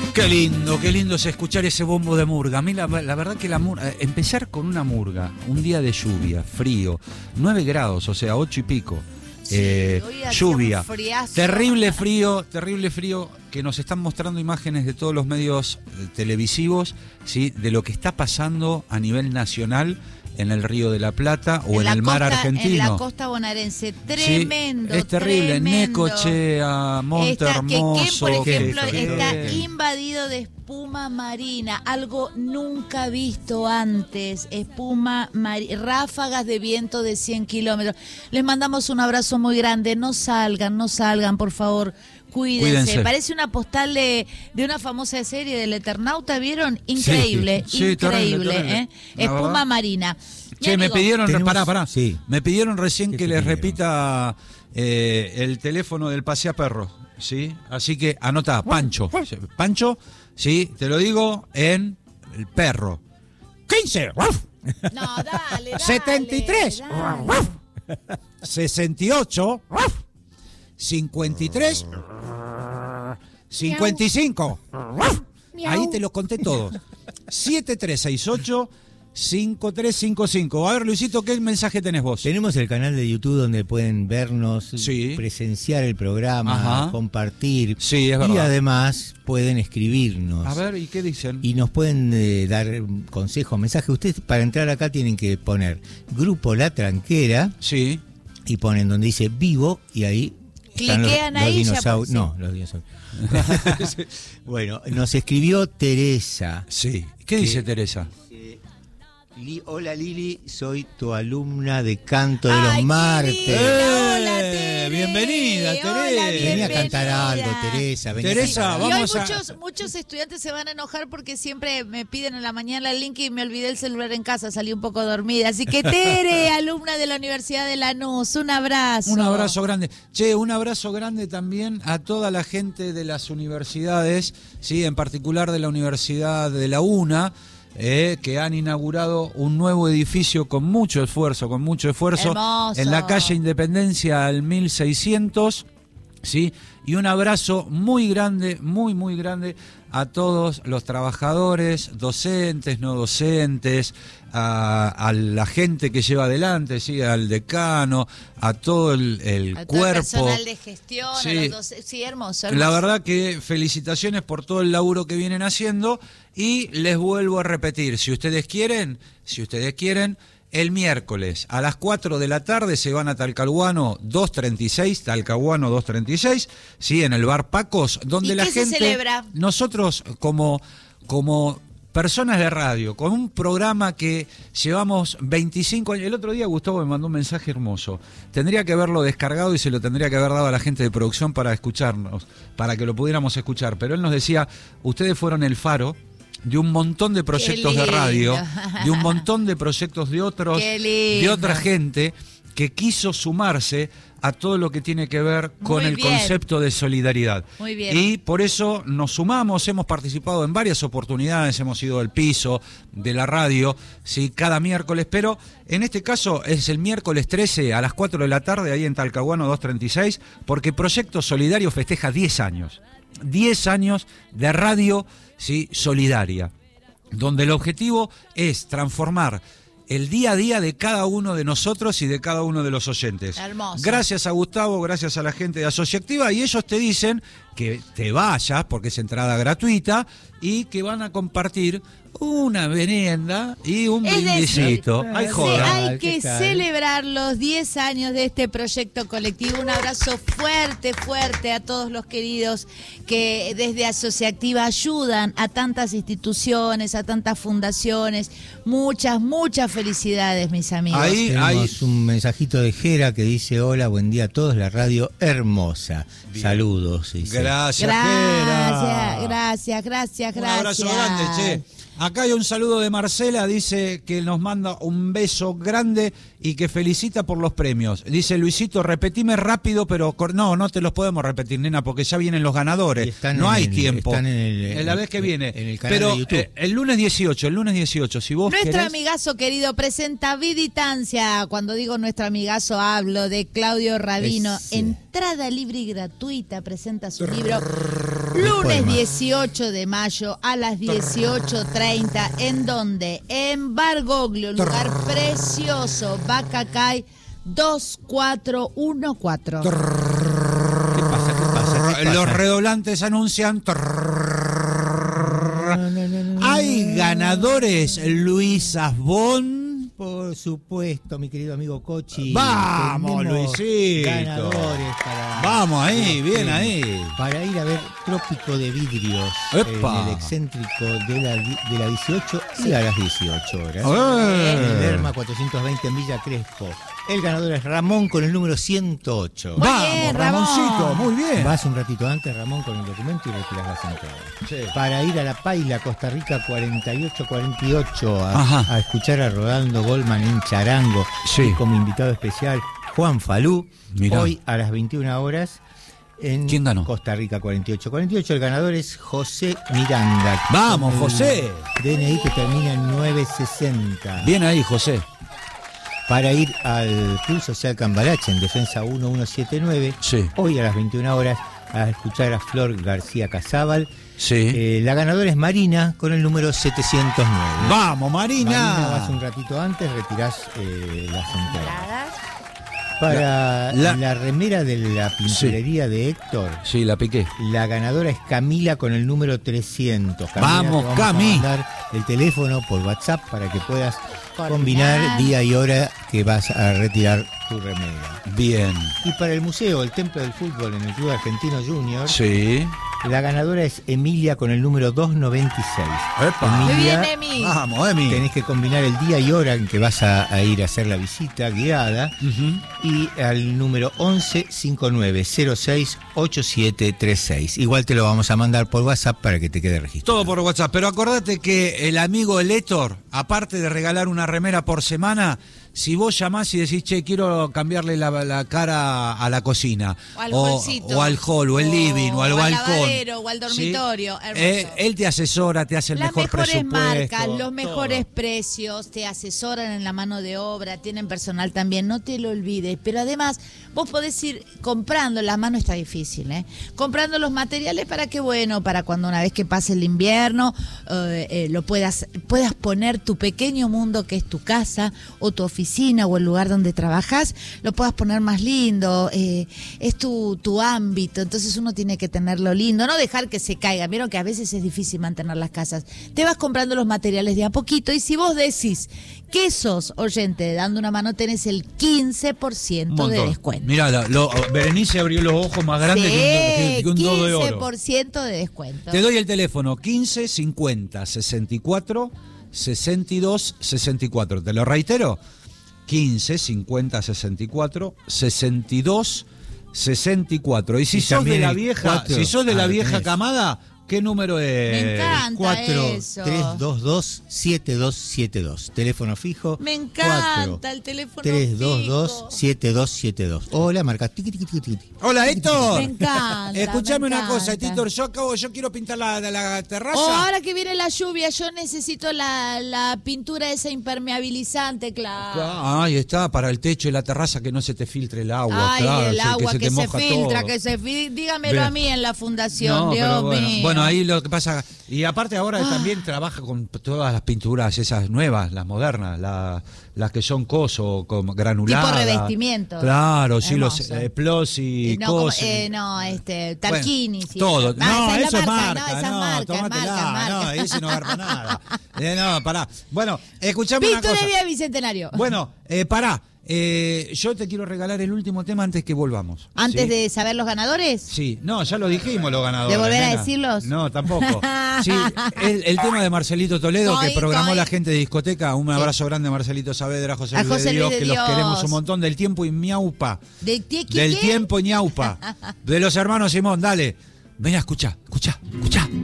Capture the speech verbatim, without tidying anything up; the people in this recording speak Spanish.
Qué lindo, qué lindo es escuchar ese bombo de murga. A mí la, la verdad que la murga, empezar con una murga, un día de lluvia, frío, nueve grados, o sea, ocho y pico, sí, eh, lluvia, terrible frío, terrible frío, que nos están mostrando imágenes de todos los medios eh, televisivos, ¿sí? De lo que está pasando a nivel nacional en el Río de la Plata o en, en el costa, mar argentino. En la costa bonaerense, tremendo, sí, es terrible, tremendo. Necochea, Monte está, Hermoso. Que, que, por ejemplo, que, está que... invadido de espuma marina, algo nunca visto antes, espuma marina, ráfagas de viento de cien kilómetros. Les mandamos un abrazo muy grande, no salgan, no salgan, por favor. Cuídense. Cuídense, parece una postal de, de una famosa serie del Eternauta, ¿vieron? Increíble, sí, sí, increíble, terrible, terrible. ¿eh? Espuma verdad. Marina. Che, me pidieron, ¿tenemos? pará, pará, sí. me pidieron recién que les repita eh, el teléfono del paseaperro, ¿sí? Así que anota, Pancho, Pancho, sí, te lo digo en el perro. quince. No, dale, dale. setenta y tres. Dale. sesenta y ocho. cincuenta y tres, cincuenta y cinco. Ahí te los conté todos. siete tres seis ocho, cinco tres cinco cinco. A ver, Luisito, ¿qué mensaje tenés vos? Tenemos el canal de YouTube donde pueden vernos, sí. presenciar el programa, ajá, compartir. Sí, es verdad. Y además pueden escribirnos. A ver, ¿y qué dicen? Y nos pueden eh, dar consejos, mensajes. Ustedes para entrar acá tienen que poner Grupo La Tranquera. Sí. Y ponen donde dice vivo y ahí... Cliquean los, ahí los dinosaurios. Ya no, los dinosaurios. Bueno, nos escribió Teresa. Sí. ¿Qué dice que, Teresa? Dice, Li, hola Lili, soy tu alumna de canto de Ay, los martes. ¡Eh! Hola, Tere. Bienvenida, Teresa. Venía a cantar algo, Teresa. Teresa, a vamos y hoy a... muchos, muchos estudiantes se van a enojar porque siempre me piden en la mañana el link y me olvidé el celular en casa, salí un poco dormida. Así que Tere, alumna de la Universidad de Lanús, un abrazo. Un abrazo grande. Che, un abrazo grande también a toda la gente de las universidades, sí, en particular de la Universidad de la UNA, Eh, que han inaugurado un nuevo edificio con mucho esfuerzo, con mucho esfuerzo, hermoso, en la calle Independencia al mil seiscientos, ¿sí? Y un abrazo muy grande, muy, muy grande a todos los trabajadores, docentes, no docentes, a, a la gente que lleva adelante, ¿sí? Al decano, a todo el, el a todo cuerpo. El personal de gestión, sí. A los doce... sí, hermoso, hermoso. La verdad que felicitaciones por todo el laburo que vienen haciendo y les vuelvo a repetir, si ustedes quieren, si ustedes quieren, el miércoles a las cuatro de la tarde se van a Talcahuano doscientos treinta y seis, Talcahuano doscientos treinta y seis, sí, en el bar Pacos, donde ¿Y la qué gente, se celebra? Nosotros como, como personas de radio, con un programa que llevamos veinticinco años, el otro día Gustavo me mandó un mensaje hermoso, tendría que haberlo descargado y se lo tendría que haber dado a la gente de producción para escucharnos, para que lo pudiéramos escuchar, pero él nos decía, ustedes fueron el faro de un montón de proyectos de radio, de un montón de proyectos de otros, de otra gente que quiso sumarse a todo lo que tiene que ver con el concepto de solidaridad. Muy bien. Y por eso nos sumamos, hemos participado en varias oportunidades, hemos ido al piso de la radio, sí, cada miércoles, pero en este caso es el miércoles trece a las cuatro de la tarde, ahí en Talcahuano doscientos treinta y seis, porque Proyecto Solidario festeja diez años. diez años de radio, sí, solidaria, donde el objetivo es transformar el día a día de cada uno de nosotros y de cada uno de los oyentes. Hermoso. Gracias a Gustavo, gracias a la gente de Asociativa, y ellos te dicen que te vayas, porque es entrada gratuita, y que van a compartir una merienda y un es brindisito. Decir, Ay, joda. Sí, hay que celebrar los diez años de este proyecto colectivo. Un abrazo fuerte, fuerte a todos los queridos que desde Asociativa ayudan a tantas instituciones, a tantas fundaciones. Muchas, muchas felicidades, mis amigos. Ahí tenemos un mensajito de Jera que dice, hola, buen día a todos, la radio hermosa. Bien. Saludos. Dice. Gracias, gracias, Jera. Gracias, gracias, gracias. Un abrazo grande, che. Acá hay un saludo de Marcela, dice que nos manda un beso grande y que felicita por los premios. Dice, Luisito, repetime rápido, pero cor- no, no te los podemos repetir, nena, porque ya vienen los ganadores. No hay el, tiempo. Están en, el, en la vez que viene. En el canal pero de YouTube. eh, el lunes dieciocho, el lunes dieciocho, si vos Nuestro querés... amigazo querido presenta Viditancia. Cuando digo nuestro amigazo hablo de Claudio Rabino. Es- Entrada libre y gratuita, presenta su libro lunes dieciocho de mayo a las dieciocho treinta. ¿En dónde? En Bargoglio, lugar precioso, Bacacay dos cuatro uno cuatro. ¿Qué pasa? ¿Qué pasa? ¿Qué pasa? Los redoblantes anuncian... No, no, no, no, no, ¿Hay no. ganadores, Luis Asbón? Por supuesto, mi querido amigo Cochi. Vamos, Tenemos Luisito. Ganadores para... Vamos ahí, bien este, ahí. Para ir a ver Trópico de Vidrios ¡Epa! en el excéntrico de la, de la dieciocho y a las dieciocho horas. ¡Eh! En el Lerma cuatrocientos veinte en Villa Crespo. El ganador es Ramón con el número ciento ocho. Muy Vamos, bien, Ramón. Ramoncito, muy bien. Vas un ratito antes, Ramón, con el documento y retiras las entradas. Sí. Para ir a La Paila, Costa Rica cuarenta y ocho cuarenta y ocho, Ajá. a, a escuchar a Rolando Goldman en charango. Sí. Y como invitado especial, Juan Falú. Mirá. Hoy a las veintiuna horas en ¿Quién ganó? Costa Rica cuarenta y ocho cuarenta y ocho. El ganador es José Miranda. Vamos, con el José. D N I que termina en nueve sesenta. Bien ahí, José. Para ir al Club Social Cambalache en Defensa uno uno siete nueve. Sí. Hoy a las veintiuna horas a escuchar a Flor García Casábal. Sí. Eh, la ganadora es Marina con el número setecientos nueve. Vamos, Marina, Marina. vas un ratito antes, retirás eh, las entradas. Entradas. Para La- la, la- remera de la pinturería de Héctor, Sí, la piqué. la ganadora es Camila con el número trescientos. Camila, Vamos, te vamos Cami. a mandar el teléfono por WhatsApp para que puedas Coordinar. combinar día y hora que vas a retirar tu remera. Bien. Y para el museo, el Templo del Fútbol en el Club Argentino Junior, Sí. la ganadora es Emilia con el número doscientos noventa y seis. Epa. Muy Emilia, bien, Emi. Vamos, Emi. tenés que combinar el día y hora en que vas a, a ir a hacer la visita guiada Ujú. y al número once cincuenta y nueve cero seis ochenta y siete treinta y seis. Igual te lo vamos a mandar por WhatsApp para que te quede registrado. Todo por WhatsApp. Pero acordate que el amigo el Héctor, aparte de regalar una remera por semana, si vos llamás y decís, che, quiero cambiarle la, la cara a la cocina, O al o, hallcito. o al hall, o el O- living, o al o al balcón, lavadero, o al dormitorio, ¿sí? hermoso. Eh, él te asesora, te hace el Las mejor mejores presupuesto. marcas, los mejores todo. precios, te asesoran en la mano de obra, tienen personal también, no te lo olvides. Pero además, vos podés ir comprando, la mano está difícil, ¿eh? Comprando los materiales para que, bueno, para cuando una vez que pase el invierno, eh, eh, lo puedas, puedas poner tu pequeño mundo que es tu casa, o tu oficina, o el lugar donde trabajas, lo puedas poner más lindo, eh, es tu, tu ámbito, entonces uno tiene que tenerlo lindo, no dejar que se caiga. Vieron que a veces es difícil mantener las casas, te vas comprando los materiales de a poquito, y si vos decís que sos oyente de Dando una Mano, tenés el quince por Un ciento de montón. descuento. Mirá, la- lo- Berenice abrió los ojos más grandes Sí, que, un, que un dodo de oro. quince por ciento de descuento. Te doy el teléfono quince cincuenta sesenta y cuatro sesenta y dos sesenta y cuatro. Te lo reitero. quince cincuenta sesenta y cuatro sesenta y dos sesenta y cuatro. Y si Y sos de también la el vieja, cuatro. si sos de Ah, la lo vieja tenés. camada, ¿qué número es? Me encanta cuatro eso. tres dos dos siete dos siete dos. Teléfono fijo. Me encanta el teléfono tres dos dos fijo. siete dos siete dos. Hola, marca. Tiqui, tiqui, tiqui, tiqui. Hola, Héctor. Me encanta, Escuchame me una cosa, encanta. Héctor. Yo acabo, yo quiero pintar la, la terraza. Oh, ahora que viene la lluvia, yo necesito la, la pintura esa impermeabilizante, claro. Ah, ahí está, para el techo y la terraza, que no se te filtre el agua. Ay, claro, el sí, agua se que te se, moja filtra, todo. que se filtra. Dígamelo Bien. a mí en la fundación, No, Dios pero bueno, mío. bueno, ahí lo que pasa, y aparte ahora Ah. también trabaja con todas las pinturas esas nuevas, las modernas, la- las que son coso, como granuladas. Tipo revestimiento. Claro, sí, los Hermoso. eh, Plossi, Eh, no, como- cosi. eh, no, este, Tarquini. sí. Todo. Ah, No, esa es eso la es marca, marca, no, esa es no, marca, tómatela, marca, marca. no, ese no agarra nada. Eh, no, pará. Bueno, escuchame una Pintura cosa. de Vía Bicentenario. Bueno, eh, pará. Eh, yo te quiero regalar el último tema antes que volvamos. Antes ¿sí? de saber los ganadores. Sí, no, ya lo dijimos los ganadores. ¿De volver a nena. decirlos? No, tampoco. Sí, el, el tema de Marcelito Toledo Coin, que programó coin. la gente de discoteca. Un Sí. abrazo grande a Marcelito Saavedra, a José, A Luis José de Dios, Luis de que los Dios. queremos un montón. Del Tiempo y Miaupa. ¿De qué, qué, Del qué? Tiempo y Ñaupa. De los hermanos Simón, dale. Ven a escuchar, escuchá, escuchá.